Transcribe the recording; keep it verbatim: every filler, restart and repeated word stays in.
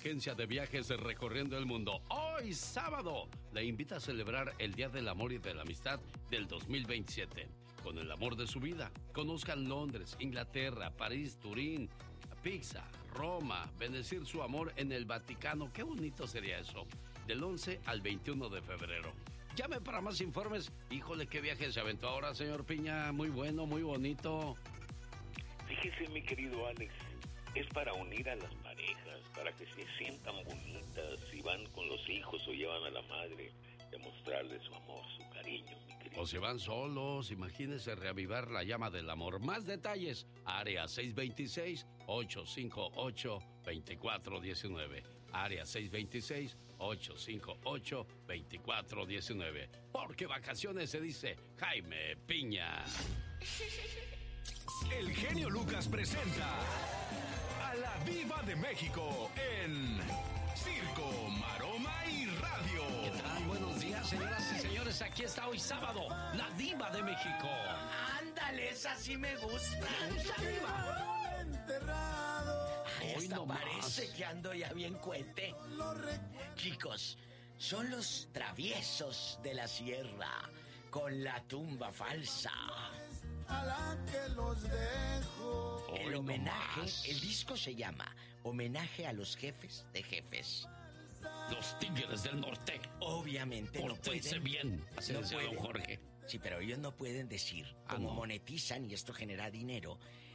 agencia de viajes recorriendo el mundo. Hoy, sábado, le invita a celebrar el Día del Amor y de la Amistad del dos mil veintisiete. Con el amor de su vida. Conozcan Londres, Inglaterra, París, Turín, Pisa, Roma. Bendecir su amor en el Vaticano. Qué bonito sería eso. Del once al veintiuno de febrero. Llame para más informes. Híjole, qué viaje se aventó ahora, señor Piña. Muy bueno, muy bonito. Fíjese, mi querido Alex, es para unir a las parejas, para que se sientan bonitas si van con los hijos o llevan a la madre, demostrarle su amor, su cariño, mi querido. O se van solos, imagínese reavivar la llama del amor. Más detalles, área seis dos seis, ocho cinco ocho, dos cuatro uno nueve. Área seis dos seis, ocho cinco ocho, dos cuatro uno nueve. Porque vacaciones se dice Jaime Piña. El genio Lucas presenta a la Diva de México en Circo, Maroma y Radio. ¿Qué tal? Buenos días, señoras y señores. Aquí está hoy sábado, la Diva de México. Ándale, esa sí me gusta. ¡Esa Diva! Enterrado. Ay, Hoy hasta no parece más. que ando ya bien cuente. Chicos, son los traviesos de la sierra con la tumba falsa. A la que los dejo. El Hoy no homenaje, más. el disco se llama Homenaje a los jefes de jefes. Los Tigres del Norte. Obviamente no Pórtense pueden. bien, así no decía don pueden. Jorge. Sí, pero ellos no pueden decir, Ah, como no. monetizan y esto genera dinero,